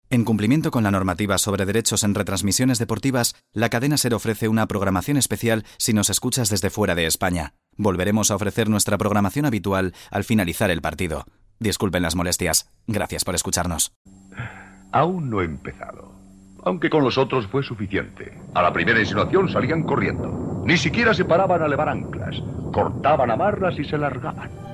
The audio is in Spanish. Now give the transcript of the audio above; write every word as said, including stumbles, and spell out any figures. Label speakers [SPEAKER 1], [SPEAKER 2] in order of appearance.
[SPEAKER 1] En cumplimiento con la normativa sobre derechos en retransmisiones deportivas, la cadena SER ofrece una programación especial si nos escuchas desde fuera de España. Volveremos a ofrecer nuestra programación habitual al finalizar el partido. Disculpen las molestias. Gracias por escucharnos.
[SPEAKER 2] Aún no he empezado. Aunque con los otros fue suficiente. A la primera insinuación salían corriendo. Ni siquiera se paraban a levar anclas. Cortaban amarras y se largaban.